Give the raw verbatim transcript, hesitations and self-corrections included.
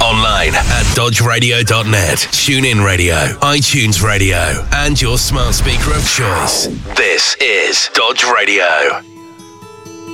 Online at dodge radio dot net, TuneIn Radio, iTunes Radio, and your smart speaker of choice. This is Dodge Radio.